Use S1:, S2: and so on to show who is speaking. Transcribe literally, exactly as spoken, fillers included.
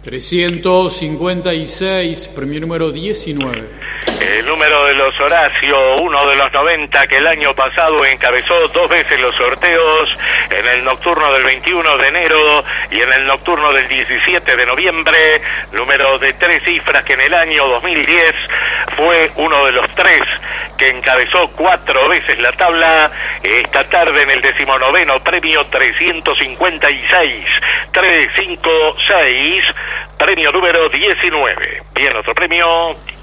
S1: trescientos cincuenta y seis, premio número diecinueve.
S2: El número de los Horacio, uno de los noventa que el año pasado encabezó dos veces los sorteos, en el nocturno del veintiuno de enero y en el nocturno del diecisiete de noviembre, número de tres cifras que en el año dos mil diez fue uno de los tres que encabezó cuatro veces la tabla. Esta tarde en el decimonoveno premio trescientos cincuenta y seis, trescientos cincuenta y seis, premio número diecinueve. Bien, otro premio.